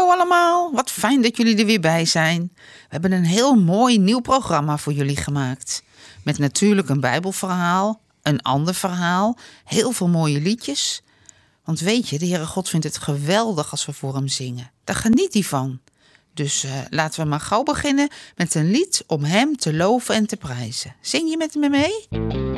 Hallo allemaal, wat fijn dat jullie er weer bij zijn. We hebben een heel mooi nieuw programma voor jullie gemaakt. Met natuurlijk een Bijbelverhaal, een ander verhaal, heel veel mooie liedjes. Want weet je, de Heere God vindt het geweldig als we voor hem zingen. Daar geniet hij van. Dus laten we maar gauw beginnen met een lied om hem te loven en te prijzen. Zing je met me mee?